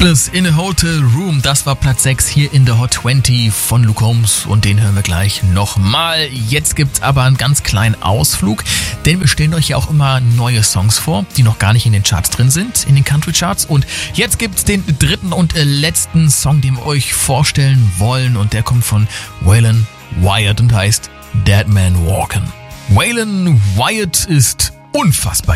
Sleepless in a Hotel Room, das war Platz 6 hier in der Hot 20 von Luke Combs und den hören wir gleich nochmal. Jetzt gibt's aber einen ganz kleinen Ausflug, denn wir stellen euch ja auch immer neue Songs vor, die noch gar nicht in den Charts drin sind, in den Country Charts, und jetzt gibt's den dritten und letzten Song, den wir euch vorstellen wollen, und der kommt von Waylon Wyatt und heißt Dead Man Walkin'. Waylon Wyatt ist unfassbar